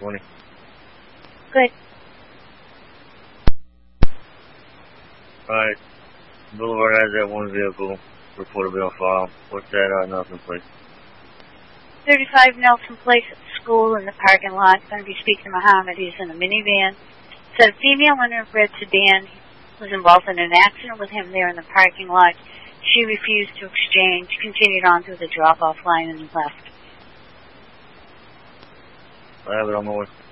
20. Good. Alright. Boulevard has that one vehicle reportedly on file. What's that Nelson Place? 35 Nelson Place at the school in the parking lot. Going to be speaking to Muhammad. He's in a minivan. Said a female in a red sedan was involved in an accident with him there in the parking lot. She refused to exchange, continued on through the drop-off line and left. I have it on my way.